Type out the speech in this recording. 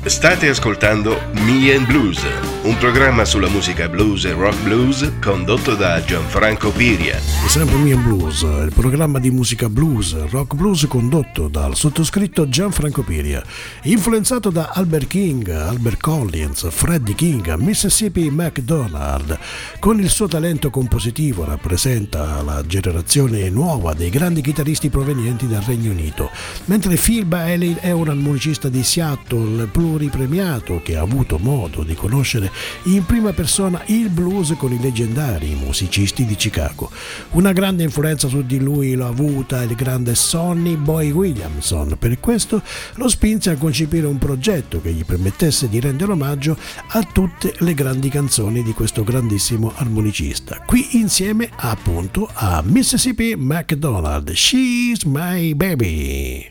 State ascoltando Me and Blues, un programma sulla musica blues e rock blues condotto da Gianfranco Piria. E sempre Me and Blues, il programma di musica blues, rock blues condotto dal sottoscritto Gianfranco Piria, influenzato da Albert King, Albert Collins, Freddie King, Mississippi MacDonald. Con il suo talento compositivo rappresenta la generazione nuova dei grandi chitarristi provenienti dal Regno Unito, mentre Phil Bailey è un musicista di Seattle pluripremiato che ha avuto modo di conoscere in prima persona il blues con i leggendari musicisti di Chicago. Una grande influenza su di lui l'ha avuta il grande Sonny Boy Williamson, per questo lo spinse a concepire un progetto che gli permettesse di rendere omaggio a tutte le grandi canzoni di questo grandissimo armonicista, qui insieme appunto a Mississippi MacDonald, She's My Baby.